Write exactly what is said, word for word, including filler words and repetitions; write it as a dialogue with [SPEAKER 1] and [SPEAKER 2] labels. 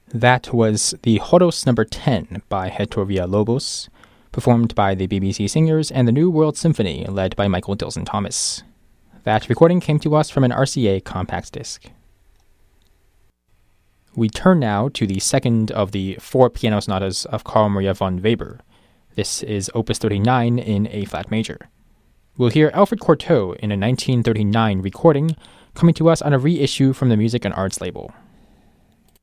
[SPEAKER 1] That was the Horos number ten by Hector Villalobos, performed by the B B C Singers and the New World Symphony, led by Michael Dilson Thomas. That recording came to us from an R C A compact disc. We turn now to the second of the four piano sonatas of Carl Maria von Weber. This is Opus thirty-nine in A-flat major. We'll hear Alfred Cortot in a nineteen thirty-nine recording, coming to us on a reissue from the Music and Arts label.